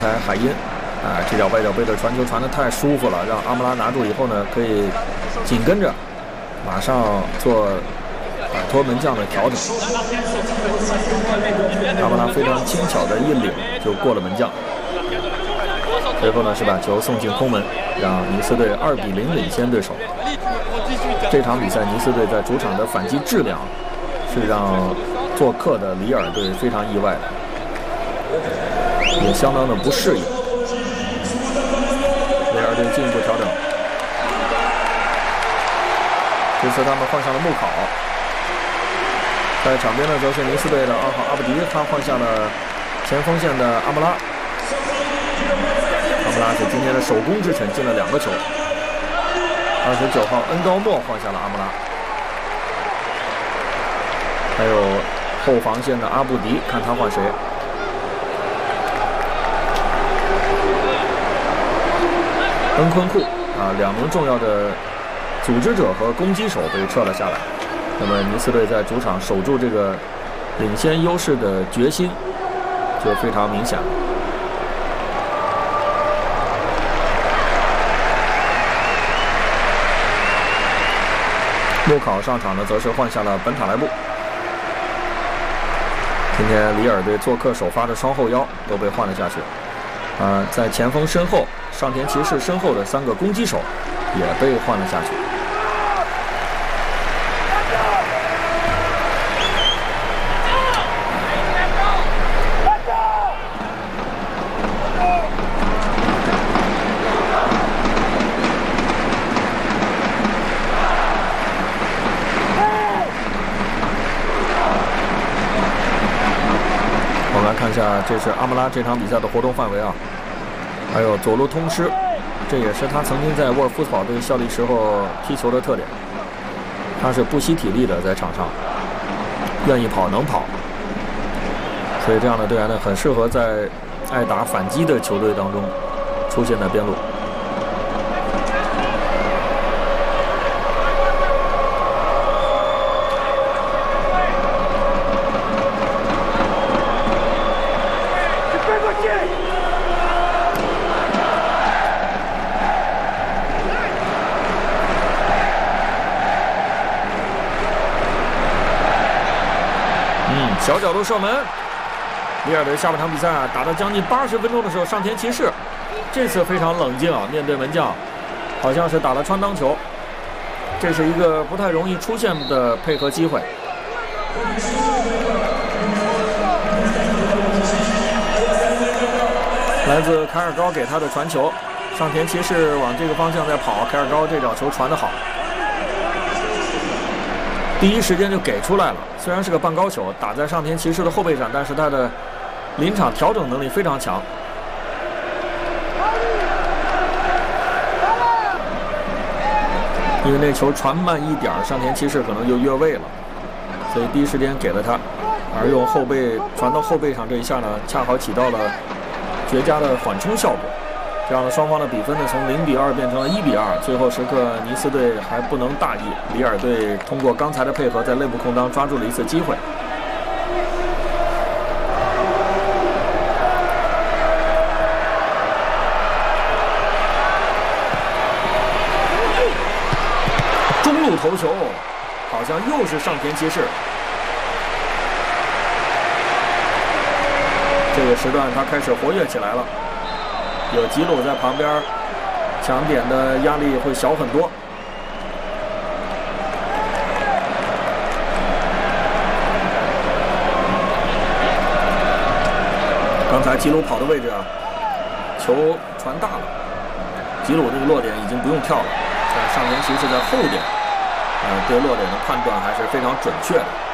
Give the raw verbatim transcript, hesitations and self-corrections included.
台海因，啊，这脚外脚背的传球传得太舒服了，让阿姆拉拿住以后呢，可以紧跟着马上做摆脱门将的调整。阿姆拉非常轻巧的一领就过了门将，随后呢是把球送进空门，让尼斯队二比零领先对手。这场比赛尼斯队在主场的反击质量是让做客的里尔队非常意外的。 也相当的不适应，里尔队进一步调整。这次他们换上了穆考，在场边呢则是尼斯队的二号阿布迪，他换下了前锋线的阿姆拉。阿姆拉是今天的首攻之臣，进了两个球。二十九号恩高莫换下了阿姆拉，还有后防线的阿布迪，看他换谁。 恩昆库啊，两名重要的组织者和攻击手被撤了下来。那么尼斯队在主场守住这个领先优势的决心就非常明显了。穆考上场呢，则是换下了本塔莱布。今天里尔队做客首发的双后腰都被换了下去。啊，在前锋身后。 上田骑士身后的三个攻击手也被换了下去。我们来看一下，这是阿姆拉这场比赛的活动范围啊。 还有左路通吃，这也是他曾经在沃尔夫斯堡队效力时候踢球的特点。他是不惜体力的在场上，愿意跑能跑，所以这样的队员呢，很适合在爱打反击的球队当中出现在边路。小角度射门，里尔队下半场比赛打到将近八十分钟的时候，上田骑士这次非常冷静啊，面对门将，好像是打了穿裆球，这是一个不太容易出现的配合机会。来自凯尔高给他的传球，上田骑士往这个方向在跑，凯尔高这脚球传得好。 第一时间就给出来了，虽然是个半高球，打在上田骑士的后背上，但是他的临场调整能力非常强。因为那球传慢一点，上田骑士可能就越位了，所以第一时间给了他，而用后背传到后背上这一下呢，恰好起到了绝佳的缓冲效果。 这样的双方的比分呢，从零比二变成了一比二。最后时刻，尼斯队还不能大意，里尔队通过刚才的配合，在内部空当抓住了一次机会。中路头球，好像又是上田骑士。这个时段他开始活跃起来了。 有吉鲁在旁边，抢点的压力会小很多。刚才吉鲁跑的位置啊，球传大了，吉鲁这个落点已经不用跳了，但上田骑士在后点，呃，对落点的判断还是非常准确的。